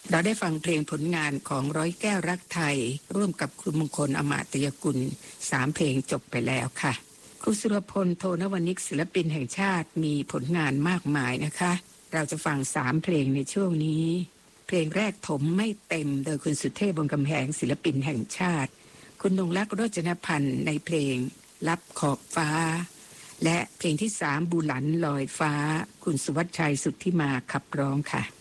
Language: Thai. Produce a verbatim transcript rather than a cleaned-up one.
เราได้ฟังเพลงผลงานของร้อยแก้วรักไทยร่วมกับคุณมงคลอมาตยกุลสามเพลงจบไปแล้วค่ะครูสุรพลโทนวนิกศิลปินแห่งชาติมีผลงานมากมายนะคะเราจะฟังสามเพลงในช่วงนี้เพลงแรกถมไม่เต็มโดยคุณสุเทพวงศ์กำแหงศิลปินแห่งชาติคุณนงลักษณ์โรจนพันธ์ในเพลงลับขอบฟ้าและเพลงที่สามบุหลันลอยฟ้าคุณสุวัชชัยสุทธิมาขับร้องค่ะ